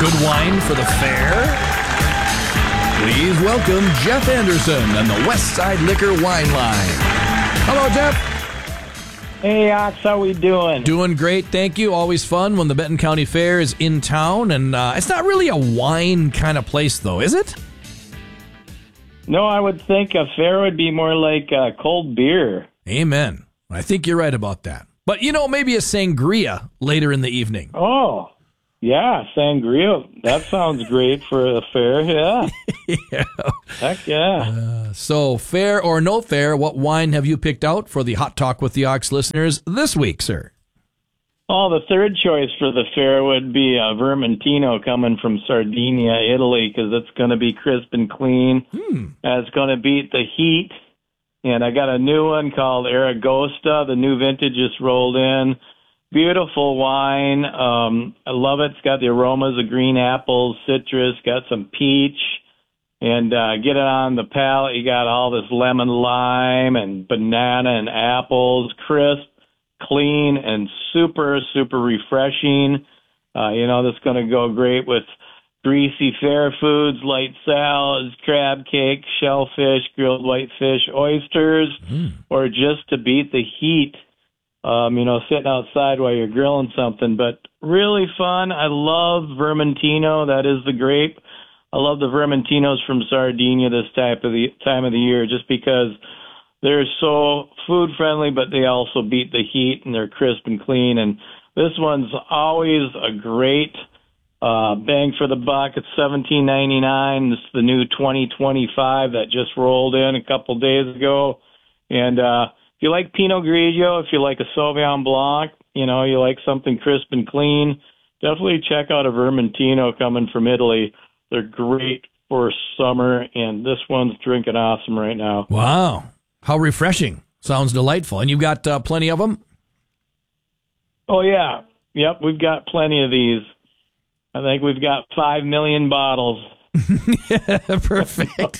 Good wine for the fair? Please welcome Jeff Anderson and the West Side Liquor Wine Line. Hello, Jeff. Hey, Ox, how we doing? Doing great, thank you. Always fun when the Benton County Fair is in town. And it's not really a wine kind of place, though, is it? No, I would think a fair would be more like cold beer. Amen. I think you're right about that. But, maybe a sangria later in the evening. Oh, yeah, sangria. That sounds great for a fair, yeah. Yeah. Heck yeah. So, fair or no fair, what wine have you picked out for the Hot Talk with the Ox listeners this week, sir? Oh, the third choice for the fair would be Vermentino coming from Sardinia, Italy, because it's going to be crisp and clean. And it's going to beat the heat. And I got a new one called Aragosta. The new vintage just rolled in. Beautiful wine. I love it. It's got the aromas of green apples, citrus, got some peach. And get it on the palate. You got all this lemon lime and banana and apples, crisp, clean, and super, super refreshing. That's going to go great with greasy fair foods, light salads, crab cake, shellfish, grilled whitefish, oysters, or just to beat the heat, sitting outside while you're grilling something. But really fun. I love Vermentino. That is the grape. I love the Vermentinos from Sardinia this time of the year just because they're so food friendly, but they also beat the heat and they're crisp and clean. And this one's always a great bang for the buck. It's $17.99. It's the new 2025 that just rolled in a couple days ago. And if you like Pinot Grigio, if you like a Sauvignon Blanc, you like something crisp and clean, definitely check out a Vermentino coming from Italy. They're great for summer, and this one's drinking awesome right now. Wow. How refreshing. Sounds delightful. And you've got plenty of them? Oh, yeah. Yep, we've got plenty of these. I think we've got 5 million bottles. Yeah, perfect.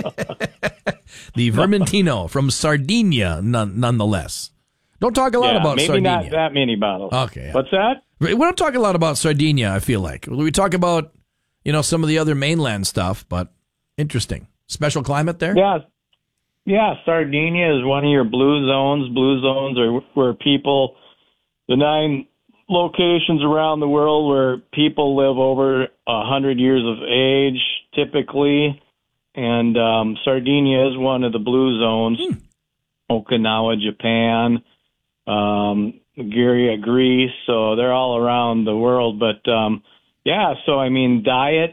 The Vermentino from Sardinia, nonetheless. Don't talk a lot about maybe Sardinia. Maybe not that many bottles. Okay. What's that? We don't talk a lot about Sardinia, I feel like. We talk about, some of the other mainland stuff, but interesting. Special climate there? Yeah, Sardinia is one of your blue zones. Blue zones are where the 9 locations around the world where people live over 100 years of age, typically. And Sardinia is one of the blue zones. Okinawa, Japan, Bulgaria, Greece. So they're all around the world. But, diet,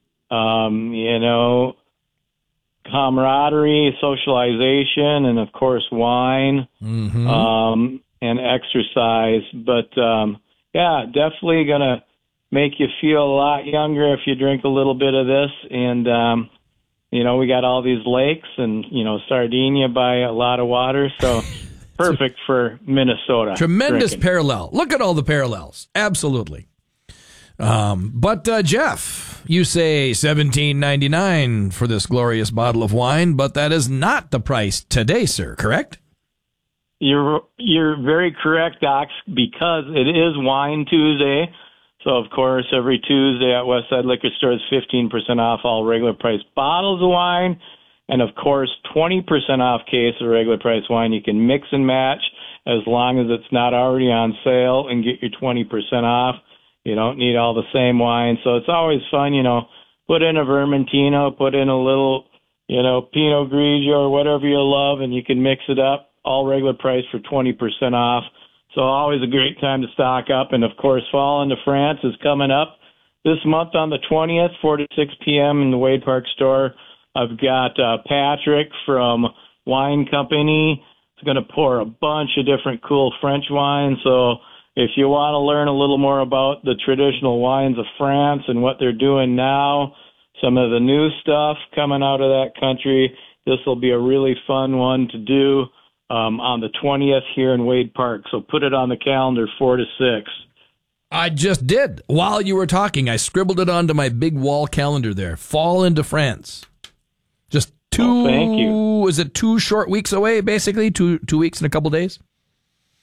camaraderie, socialization, and, of course, wine. And exercise, but definitely gonna make you feel a lot younger if you drink a little bit of this. And we got all these lakes, and Sardinia by a lot of water, so perfect for Minnesota. Tremendous drinking. Parallel. Look at all the parallels. Absolutely. But Jeff, you say $17.99 for this glorious bottle of wine, but that is not the price today, sir. Correct? You're very correct, Doc, because it is Wine Tuesday. So, of course, every Tuesday at Westside Liquor Store is 15% off all regular price bottles of wine. And, of course, 20% off case of regular price wine. You can mix and match as long as it's not already on sale and get your 20% off. You don't need all the same wine. So it's always fun, put in a Vermentino, put in a little, Pinot Grigio or whatever you love, and you can mix it up. All regular price for 20% off. So always a great time to stock up. And, of course, Fall into France is coming up this month on the 20th, 4 to 6 p.m. in the Wade Park store. I've got Patrick from Wine Company. He's going to pour a bunch of different cool French wines. So if you want to learn a little more about the traditional wines of France and what they're doing now, some of the new stuff coming out of that country, this will be a really fun one to do. On the 20th here in Wade Park. So put it on the calendar, 4 to 6. I just did. While you were talking, I scribbled it onto my big wall calendar there. Fall into France. Just two, thank you. Is it 2 short weeks away, basically? Two weeks and a couple days?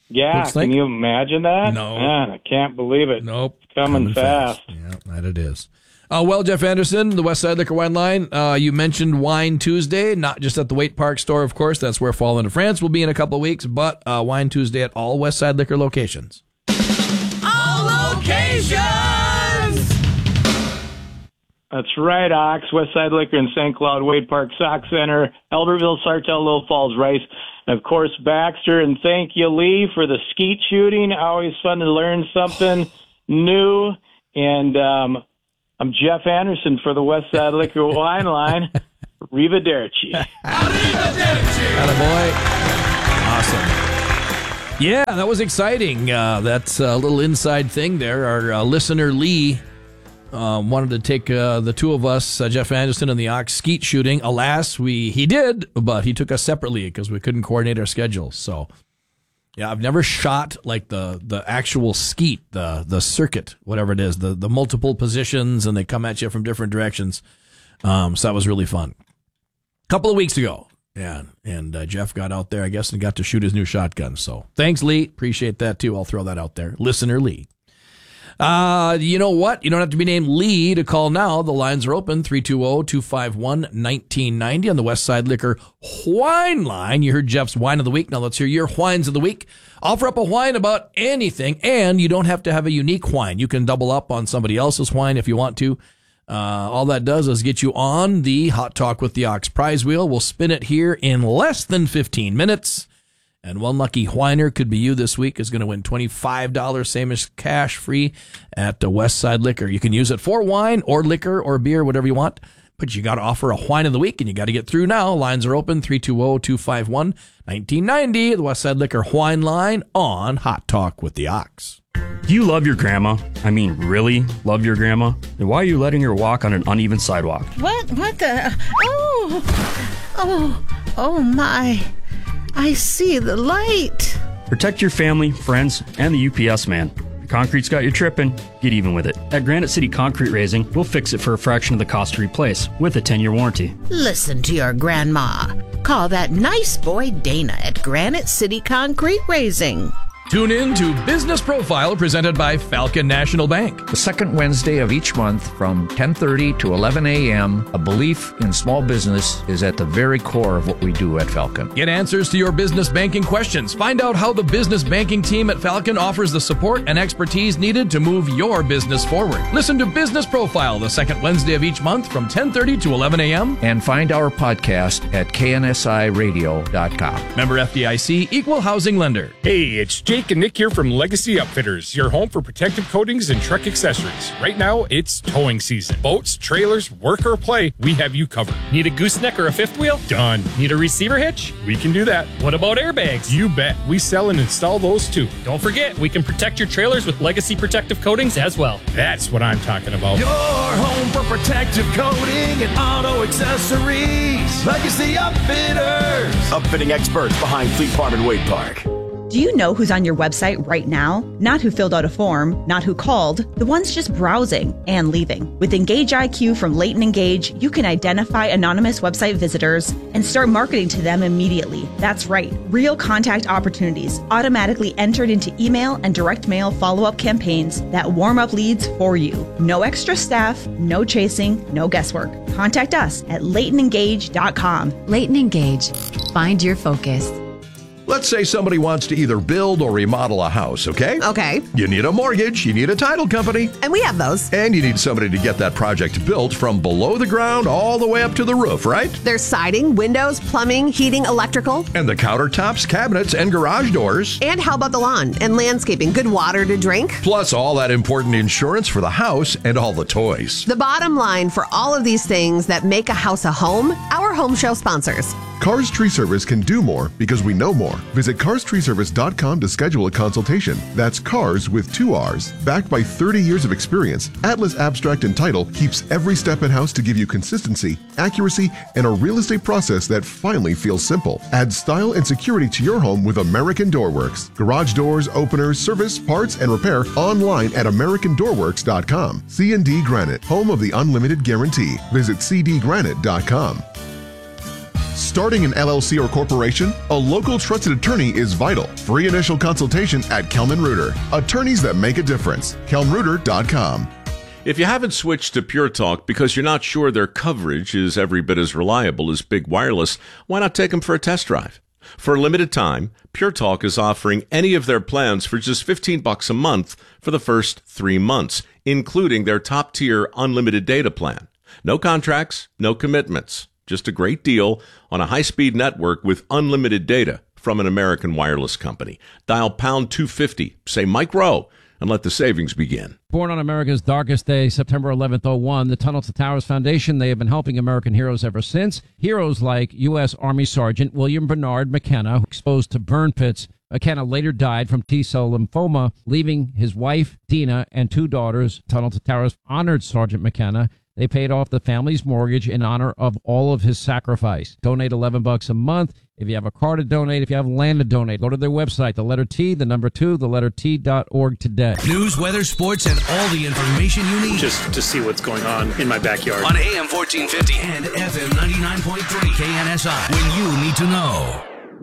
Yeah, can you imagine that? No. Man, I can't believe it. Nope. It's coming fast. Yeah, that it is. Well, Jeff Anderson, the Westside Liquor Wine Line, you mentioned Wine Tuesday, not just at the Waite Park store, of course. That's where Fall into France will be in a couple of weeks, but Wine Tuesday at all Westside Liquor locations. All locations! That's right, Ox. Westside Liquor in St. Cloud, Waite Park, Sauk Center, Albertville, Sartell, Little Falls, Rice, and of course, Baxter. And thank you, Lee, for the skeet shooting. Always fun to learn something new. And I'm Jeff Anderson for the Westside Liquor Wine Line. Arrivederci. Attaboy. Awesome. Yeah, that was exciting. That's a little inside thing there. Our listener, Lee, wanted to take the two of us, Jeff Anderson and the Ox, skeet shooting. Alas, he did, but he took us separately because we couldn't coordinate our schedules. So, yeah, I've never shot like the actual skeet, the circuit, whatever it is, the multiple positions, and they come at you from different directions. So that was really fun. A couple of weeks ago, yeah, and Jeff got out there, I guess, and got to shoot his new shotgun. So thanks, Lee. Appreciate that, too. I'll throw that out there. Listener Lee. You know what? You don't have to be named Lee to call now. The lines are open, 320-251-1990 on the Westside Liquor Wine Line. You heard Jeff's Wine of the Week. Now let's hear your Wines of the Week. Offer up a wine about anything, and you don't have to have a unique wine. You can double up on somebody else's wine if you want to. All that does is get you on the Hot Talk with the Ox prize wheel. We'll spin it here in less than 15 minutes. And one lucky whiner, could be you this week, is going to win $25, same as cash free at the Westside Liquor. You can use it for wine or liquor or beer, whatever you want. But you got to offer a wine of the week, and you got to get through now. Lines are open, 320-251-1990. The Westside Liquor Wine Line on Hot Talk with the Ox. Do you love your grandma? I mean, really love your grandma? Then why are you letting her walk on an uneven sidewalk? What the? Oh my. I see the light. Protect your family, friends, and the UPS man. If concrete's got you tripping, get even with it. At Granite City Concrete Raising, we'll fix it for a fraction of the cost to replace with a 10-year warranty. Listen to your grandma. Call that nice boy Dana at Granite City Concrete Raising. Tune in to Business Profile presented by Falcon National Bank. The second Wednesday of each month from 10:30 to 11 a.m., a belief in small business is at the very core of what we do at Falcon. Get answers to your business banking questions. Find out how the business banking team at Falcon offers the support and expertise needed to move your business forward. Listen to Business Profile the second Wednesday of each month from 10:30 to 11 a.m. And find our podcast at knsiradio.com. Member FDIC, Equal Housing Lender. Hey, it's Jake and Nick here from Legacy Upfitters, your home for protective coatings and truck accessories. Right now, it's towing season. Boats, trailers, work or play, we have you covered. Need a gooseneck or a fifth wheel? Done. Need a receiver hitch? We can do that. What about airbags? You bet. We sell and install those too. Don't forget, we can protect your trailers with Legacy protective coatings as well. That's what I'm talking about. Your home for protective coating and auto accessories. Legacy Upfitters. Upfitting experts behind Fleet Farm and Waite Park. Do you know who's on your website right now? Not who filled out a form, not who called, the ones just browsing and leaving. With Engage IQ from Leighton Engage, you can identify anonymous website visitors and start marketing to them immediately. That's right, real contact opportunities automatically entered into email and direct mail follow-up campaigns that warm up leads for you. No extra staff, no chasing, no guesswork. Contact us at LeightonEngage.com. Leighton Engage. Find your focus. Let's say somebody wants to either build or remodel a house, okay? Okay. You need a mortgage, you need a title company. And we have those. And you need somebody to get that project built from below the ground all the way up to the roof, right? There's siding, windows, plumbing, heating, electrical. And the countertops, cabinets, and garage doors. And how about the lawn and landscaping? Good water to drink. Plus all that important insurance for the house and all the toys. The bottom line for all of these things that make a house a home, our home show sponsors. Cars Tree Service can do more because we know more. Visit carstreeservice.com to schedule a consultation. That's Cars with 2 R's. Backed by 30 years of experience, Atlas Abstract and Title keeps every step in-house to give you consistency, accuracy, and a real estate process that finally feels simple. Add style and security to your home with American Doorworks. Garage doors, openers, service, parts, and repair online at AmericanDoorworks.com. C&D Granite, home of the unlimited guarantee. Visit cdgranite.com. Starting an LLC or corporation? A local trusted attorney is vital. Free initial consultation at Kelman Reuter. Attorneys that make a difference. KelmanReuter.com. If you haven't switched to Pure Talk because you're not sure their coverage is every bit as reliable as Big Wireless, why not take them for a test drive? For a limited time, Pure Talk is offering any of their plans for just $15 a month for the first 3 months, including their top-tier unlimited data plan. No contracts, no commitments. Just a great deal on a high-speed network with unlimited data from an American wireless company. Dial pound 250, say Mike Rowe, and let the savings begin. Born on America's darkest day, September 11th, 01, the Tunnel to Towers Foundation, they have been helping American heroes ever since. Heroes like U.S. Army Sergeant William Bernard McKenna, exposed to burn pits. McKenna later died from T-cell lymphoma, leaving his wife, Dina, and 2 daughters. Tunnel to Towers honored Sergeant McKenna. They paid off the family's mortgage in honor of all of his sacrifice. Donate $11 a month. If you have a car to donate, if you have land to donate, go to their website, the letter T, the number 2, the letter T.org today. News, weather, sports, and all the information you need. Just to see what's going on in my backyard. On AM 1450 and FM 99.3 KNSI. When you need to know.